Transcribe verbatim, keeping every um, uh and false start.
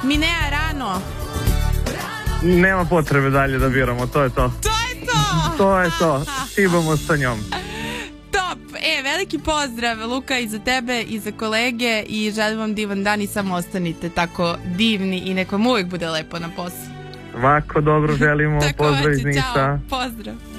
Minea Rano. Nema potrebe dalje da biramo, to je to. To je to! To je to, šibamo sa njom. Top! E, veliki pozdrav, Luka, i za tebe i za kolege i želim vam divan dan i samo ostanite tako divni i nek vam uvijek bude lepo na poslu. Svako dobro želimo, pozdrav iz Niša. Pozdrav.